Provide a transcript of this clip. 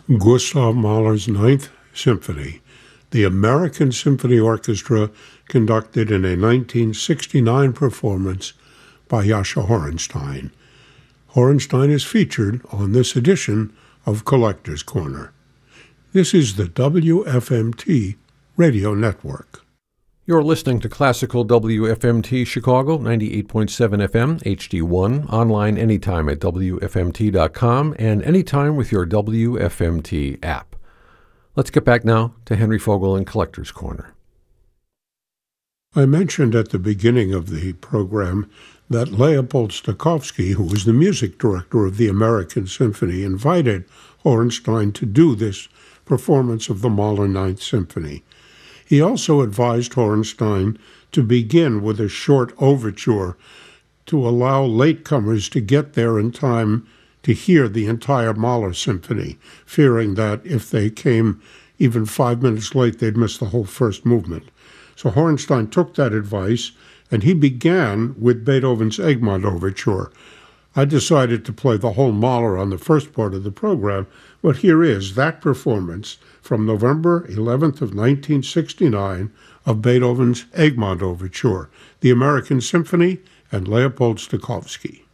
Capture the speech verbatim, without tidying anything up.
Gustav Mahler's Ninth Symphony, the American Symphony Orchestra conducted in a nineteen sixty-nine performance by Jascha Horenstein. Horenstein is featured on this edition of Collector's Corner. This is the W F M T Radio Network. You're listening to Classical W F M T Chicago, ninety-eight point seven F M, H D one, online anytime at W F M T dot com, and anytime with your W F M T app. Let's get back now to Henry Fogel and Collector's Corner. I mentioned at the beginning of the program that Leopold Stokowski, who was the music director of the American Symphony, invited Horenstein to do this performance of the Mahler Ninth Symphony. He also advised Horenstein to begin with a short overture to allow latecomers to get there in time to hear the entire Mahler Symphony, fearing that if they came even five minutes late, they'd miss the whole first movement. So Horenstein took that advice, and he began with Beethoven's Egmont Overture. I decided to play the whole Mahler on the first part of the program, but here is that performance from November eleventh of nineteen sixty-nine of Beethoven's Egmont Overture, the American Symphony, and Leopold Stokowski.